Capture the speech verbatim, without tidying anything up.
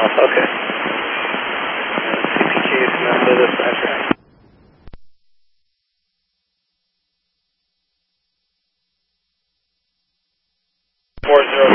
south, okay. C P G is not to dispatcher. four zero